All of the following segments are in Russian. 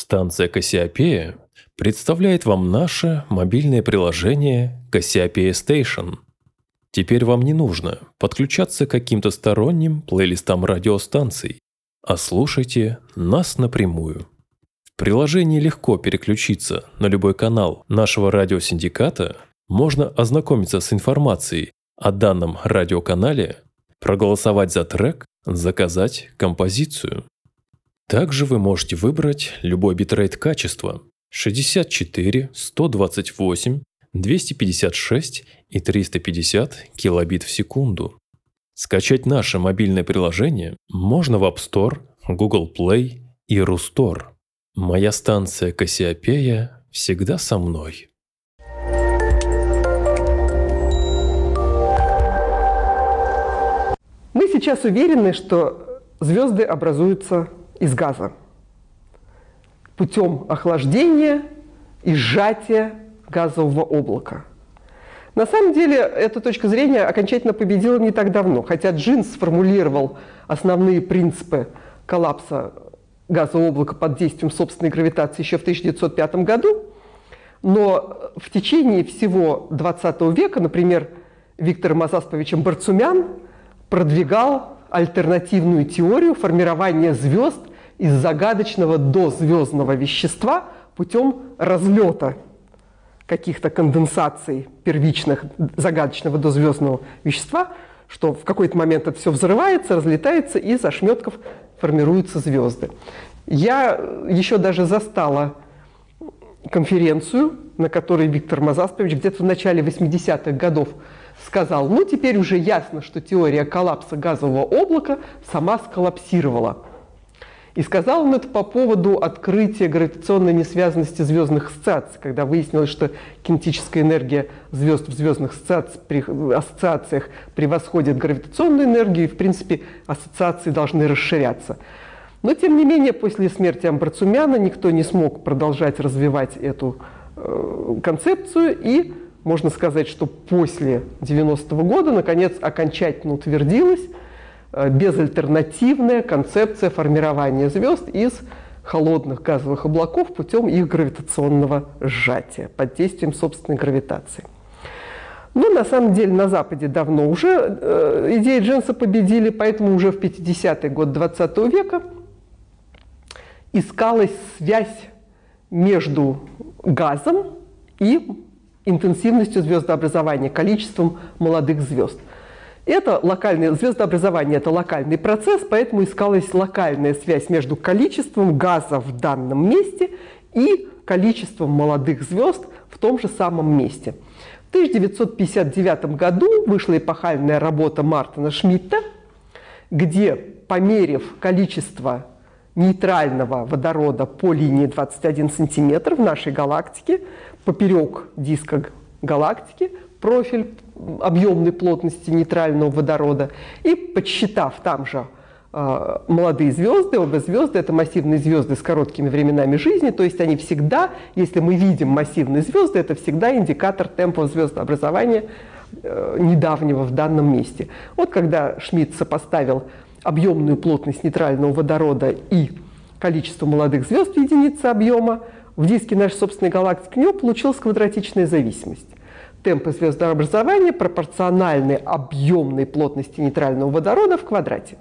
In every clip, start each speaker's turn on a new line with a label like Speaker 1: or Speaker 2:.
Speaker 1: Станция Кассиопея представляет вам наше мобильное приложение Cassiopeia Station. Теперь вам не нужно подключаться к каким-то сторонним плейлистам радиостанций, а слушайте нас напрямую. В приложении легко переключиться на любой канал нашего радиосиндиката, можно ознакомиться с информацией о данном радиоканале, проголосовать за трек, заказать композицию. Также вы можете выбрать любой битрейт качества 64, 128, 256 и 350 килобит в секунду. Скачать наше мобильное приложение можно в App Store, Google Play и Рустор. Моя станция Кассиопея всегда со мной.
Speaker 2: Мы сейчас уверены, что звезды образуются из газа путем охлаждения и сжатия газового облака. На самом деле, эта точка зрения окончательно победила не так давно, хотя Джинс сформулировал основные принципы коллапса газового облака под действием собственной гравитации еще в 1905 году, но в течение всего XX века, например, Виктором Азасповичем Барцумян продвигал альтернативную теорию формирования звезд из загадочного дозвездного вещества путем разлета каких-то конденсаций первичных загадочного дозвездного вещества, что в какой-то момент это все взрывается, разлетается, и из ошметков формируются звезды. Я еще даже застала конференцию, на которой Виктор Мазаспович где-то в начале 80-х годов сказал: ну, теперь уже ясно, что теория коллапса газового облака сама сколлапсировала. И сказал он это по поводу открытия гравитационной несвязанности звездных ассоциаций, когда выяснилось, что кинетическая энергия звезд в звездных ассоциациях превосходит гравитационную энергию, и, в принципе, ассоциации должны расширяться. Но, тем не менее, после смерти Барцумяна никто не смог продолжать развивать эту концепцию, и можно сказать, что после 90-го года, наконец, окончательно утвердилась безальтернативная концепция формирования звезд из холодных газовых облаков путем их гравитационного сжатия под действием собственной гравитации. Но на самом деле на Западе давно уже идеи Джинса победили, поэтому уже в 50-е годы 20 века искалась связь между газом и интенсивностью звездообразования, количеством молодых звезд. Это локальное звездообразование – это локальный процесс, поэтому искалась локальная связь между количеством газа в данном месте и количеством молодых звезд в том же самом месте. В 1959 году вышла эпохальная работа Мартина Шмидта, где, померив количество нейтрального водорода по линии 21 сантиметр в нашей галактике, поперек диска галактики, профиль объемной плотности нейтрального водорода, и подсчитав там же молодые звезды, обе звезды – это массивные звезды с короткими временами жизни, то есть они всегда, если мы видим массивные звезды, это всегда индикатор темпа звездообразования недавнего в данном месте. Вот когда Шмидт сопоставил объемную плотность нейтрального водорода и количество молодых звезд в единице объема в диске нашей собственной галактики, у него получилась квадратичная зависимость. Темпы звездообразования пропорциональны объемной плотности нейтрального водорода в квадрате.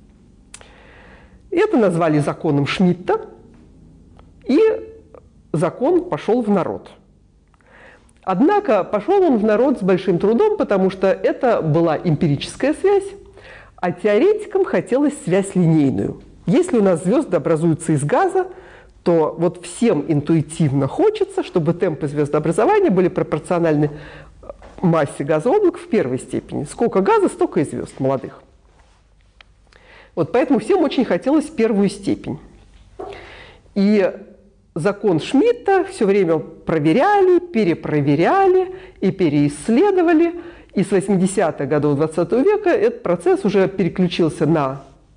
Speaker 2: Это назвали законом Шмидта, и закон пошел в народ. Однако пошел он в народ с большим трудом, потому что это была эмпирическая связь, а теоретикам хотелось связь линейную. Если у нас звезды образуются из газа, то вот всем интуитивно хочется, чтобы темпы звездообразования были пропорциональны массе газового облака в первой степени. Сколько газа, столько и звезд молодых. Вот поэтому всем очень хотелось первую степень. И закон Шмидта все время проверяли, перепроверяли и переисследовали. И с 80-х годов 20 века этот процесс уже переключился на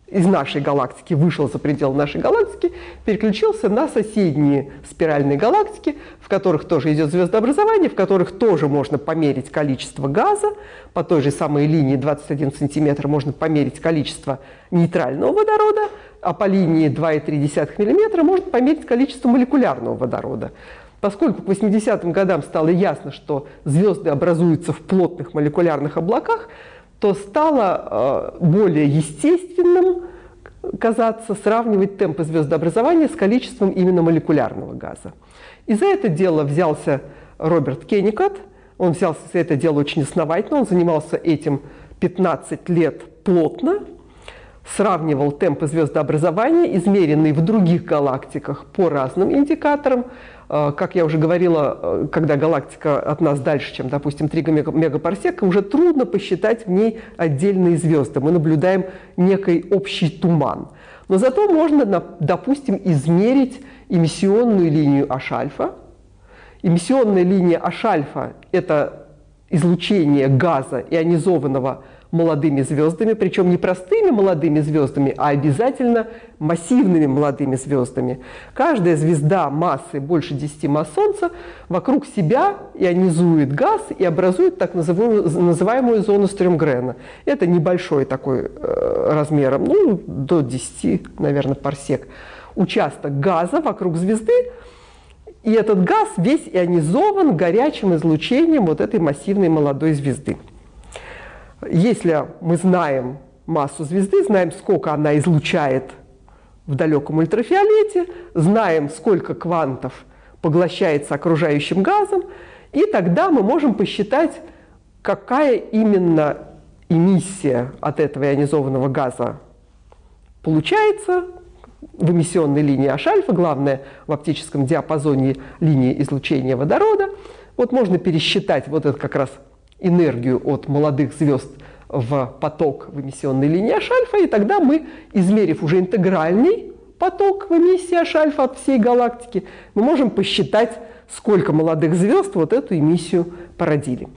Speaker 2: из нашей галактики вышел за пределы нашей галактики, переключился на соседние спиральные галактики, в которых тоже идет звездообразование, в которых тоже можно померить количество газа. По той же самой линии 21 сантиметр можно померить количество нейтрального водорода, а по линии 2,3 миллиметра можно померить количество молекулярного водорода. Поскольку к 80-м годам стало ясно, что звезды образуются в плотных молекулярных облаках, то стало более естественным казаться сравнивать темпы звездообразования с количеством именно молекулярного газа. И за это дело взялся Роберт Кенникот. Он взялся за это дело очень основательно, он занимался этим 15 лет плотно, сравнивал темпы звездообразования, измеренные в других галактиках по разным индикаторам. Как я уже говорила, когда галактика от нас дальше, чем, допустим, 3 мегапарсека, уже трудно посчитать в ней отдельные звезды. Мы наблюдаем некий общий туман. Но зато можно, допустим, измерить эмиссионную линию H-альфа. Эмиссионная линия H-альфа – это излучение газа, ионизованного молодыми звездами, причем не простыми молодыми звездами, а обязательно массивными молодыми звездами. Каждая звезда массой больше 10 масс Солнца вокруг себя ионизует газ и образует так называемую зону Стрёмгрена. Это небольшой такой размером, ну, до 10, наверное, парсек, участок газа вокруг звезды. И этот газ весь ионизован горячим излучением вот этой массивной молодой звезды. Если мы знаем массу звезды, знаем, сколько она излучает в далеком ультрафиолете, знаем, сколько квантов поглощается окружающим газом, и тогда мы можем посчитать, какая именно эмиссия от этого ионизованного газа получается в эмиссионной линии H-альфа, главное в оптическом диапазоне линии излучения водорода. Вот можно пересчитать вот это как раз энергию от молодых звезд в поток в эмиссионной линии H-альфа, и тогда мы, измерив уже интегральный поток в эмиссии H-альфа от всей галактики, мы можем посчитать, сколько молодых звезд вот эту эмиссию породили.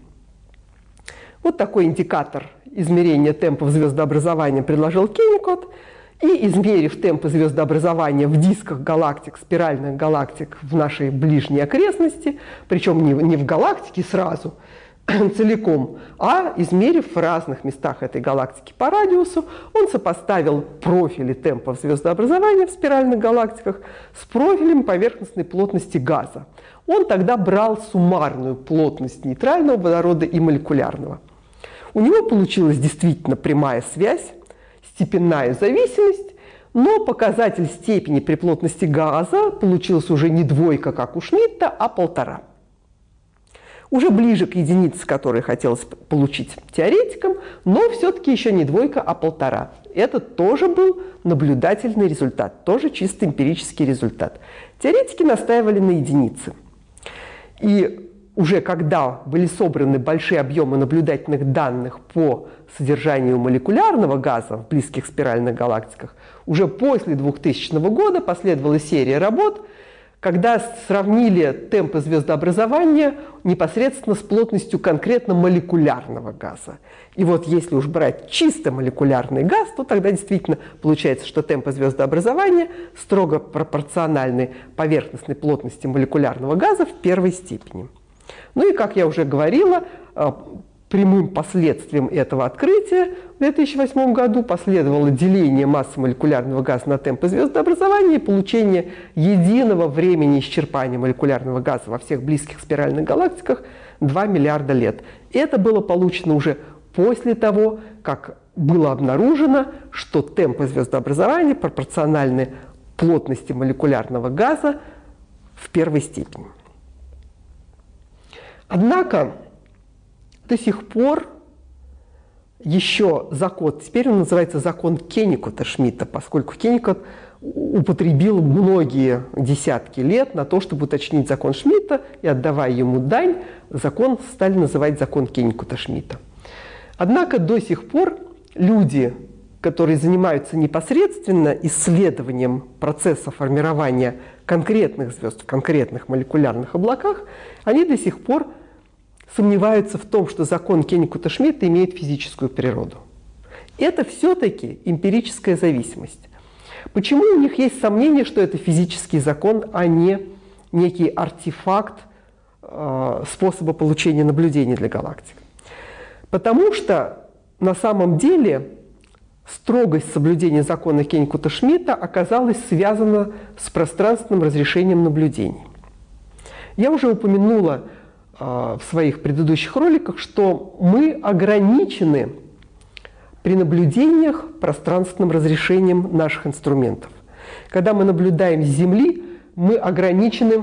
Speaker 2: Вот такой индикатор измерения темпов звездообразования предложил Кенникот. И, измерив темпы звездообразования в дисках галактик, спиральных галактик в нашей ближней окрестности, причем не в галактике сразу, целиком, а измерив в разных местах этой галактики по радиусу, он сопоставил профили темпов звездообразования в спиральных галактиках с профилем поверхностной плотности газа. Он тогда брал суммарную плотность нейтрального водорода и молекулярного. У него получилась действительно прямая связь, степенная зависимость, но показатель степени при плотности газа получился уже не 2, как у Шмидта, а 1,5. Уже ближе к единице, которую хотелось получить теоретикам, но все-таки еще не 2, а 1,5. Это тоже был наблюдательный результат, тоже чисто эмпирический результат. Теоретики настаивали на единице. И уже когда были собраны большие объемы наблюдательных данных по содержанию молекулярного газа в близких спиральных галактиках, уже после 2000 года последовала серия работ, когда сравнили темпы звездообразования непосредственно с плотностью конкретно молекулярного газа. И вот если уж брать чисто молекулярный газ, то тогда действительно получается, что темпы звездообразования строго пропорциональны поверхностной плотности молекулярного газа в первой степени. Ну и, как я уже говорила, прямым последствием этого открытия в 2008 году последовало деление массы молекулярного газа на темпы звездообразования и получение единого времени исчерпания молекулярного газа во всех близких спиральных галактиках 2 миллиарда лет. Это было получено уже после того, как было обнаружено, что темпы звездообразования пропорциональны плотности молекулярного газа в первой степени. Однако до сих пор еще закон, теперь он называется закон Кенникота-Шмидта, поскольку Кенникот употребил многие десятки лет на то, чтобы уточнить закон Шмидта, и отдавая ему дань, закон стали называть закон Кенникота-Шмидта. Однако до сих пор люди, которые занимаются непосредственно исследованием процесса формирования конкретных звезд в конкретных молекулярных облаках, они до сих пор сомневаются в том, что закон Кенникота-Шмидта имеет физическую природу. это все-таки эмпирическая зависимость. Почему у них есть сомнение, что это физический закон, а не некий артефакт способа получения наблюдений для галактик? Потому что на самом деле строгость соблюдения закона Кеннекута-Шмидта оказалась связана с пространственным разрешением наблюдений. Я уже упомянула в своих предыдущих роликах, что мы ограничены при наблюдениях пространственным разрешением наших инструментов. Когда мы наблюдаем с Земли, мы ограничены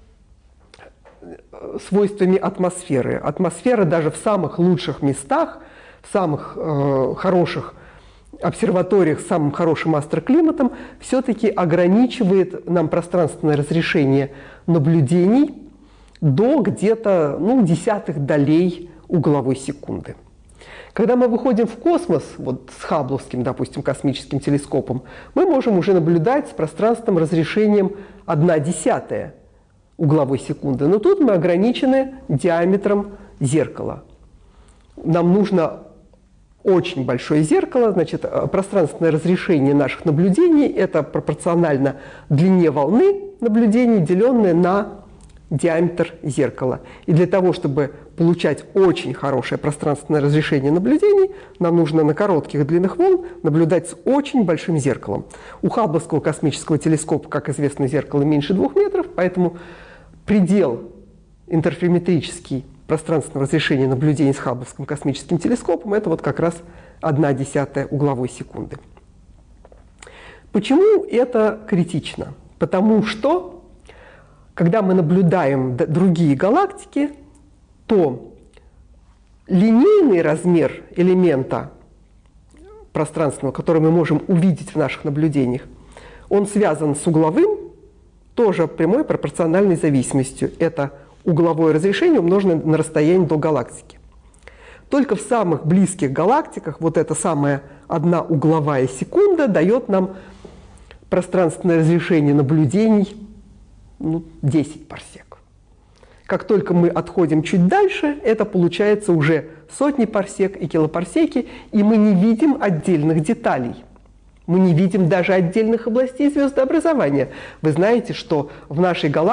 Speaker 2: свойствами атмосферы. Атмосфера даже в самых лучших местах, в самых хороших обсерваториях с самым хорошим астроклиматом все-таки ограничивает нам пространственное разрешение наблюдений до где-то десятых долей угловой секунды. Когда мы выходим в космос, вот с Хаббловским, допустим, космическим телескопом, мы можем уже наблюдать с пространственным разрешением 1/10 угловой секунды. Но тут мы ограничены диаметром зеркала. Нам нужно очень большое зеркало, значит, пространственное разрешение наших наблюдений – это пропорционально длине волны наблюдений, деленное на диаметр зеркала. И для того, чтобы получать очень хорошее пространственное разрешение наблюдений, нам нужно на коротких длинных волн наблюдать с очень большим зеркалом. У Хаббловского космического телескопа, как известно, зеркало меньше 2 метров, поэтому предел интерферометрический пространственного разрешения наблюдений с Хаббловским космическим телескопом – это вот как раз 1/10 угловой секунды. Почему это критично? Потому что когда мы наблюдаем другие галактики, то линейный размер элемента пространственного, который мы можем увидеть в наших наблюдениях, он связан с угловым, тоже прямой пропорциональной зависимостью. Это угловое разрешение, умноженное на расстояние до галактики. Только в самых близких галактиках вот эта самая 1 угловая секунда дает нам пространственное разрешение наблюдений 10 парсек. Как только мы отходим чуть дальше, это получается уже сотни парсек и килопарсеки, и мы не видим отдельных деталей. Мы не видим даже отдельных областей звездообразования. Вы знаете, что в нашей галактике